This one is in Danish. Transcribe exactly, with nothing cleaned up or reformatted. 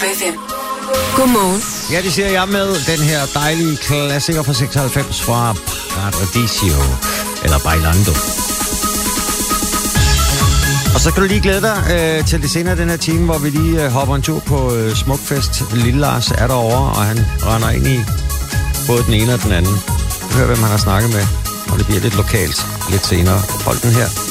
F M. Godmorgen. Ja, det siger jeg med den her dejlige klassiker fra seksoghalvfems fra Paradiso, eller Bailando. Og så kan du lige glæde dig øh, til det senere den her time, hvor vi lige øh, hopper en tur på øh, Smukfest. Lille Lars er derovre, og han render ind i både den ene og den anden. Hør, hvem han har snakket med, og det bliver lidt lokalt lidt senere. Hold den her.